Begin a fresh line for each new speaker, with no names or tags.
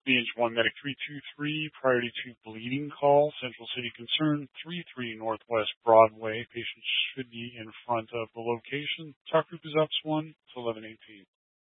BH1 Medic 323, priority to bleeding call, Central City Concern, 33 Northwest Broadway. Patients should be in front of the location. Talk group is UPS 1 to 1118.